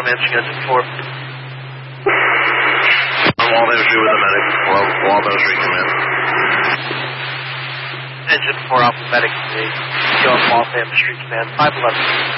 answering engine 4. Wall Ministry with a medic. Wall Ministry command. Engine 4 Alpha Medic, the Waltham Street Command, 511.